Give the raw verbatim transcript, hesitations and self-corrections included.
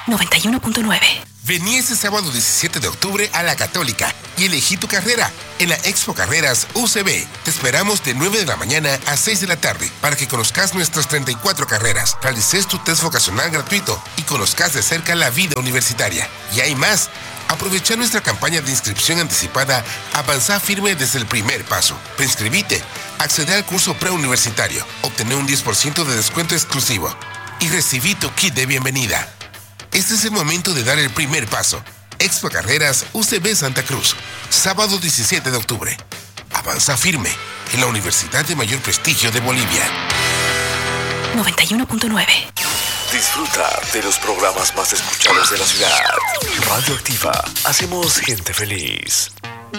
noventa y uno punto nueve. Vení este sábado diecisiete de octubre a La Católica y elegí tu carrera en la Expo Carreras U C B. Te esperamos de nueve de la mañana a seis de la tarde para que conozcas nuestras treinta y cuatro carreras, realices tu test vocacional gratuito y conozcas de cerca la vida universitaria. Y hay más. Aprovecha nuestra campaña de inscripción anticipada Avanza Firme desde el primer paso. Preinscribite, accede al curso preuniversitario, obtener un diez por ciento de descuento exclusivo y recibí tu kit de bienvenida. Este es el momento de dar el primer paso. Expo Carreras U C B Santa Cruz, sábado diecisiete de octubre. Avanza Firme en la universidad de mayor prestigio de Bolivia. noventa y uno punto nueve. Disfruta de los programas más escuchados de la ciudad. Radio Activa. Hacemos gente feliz.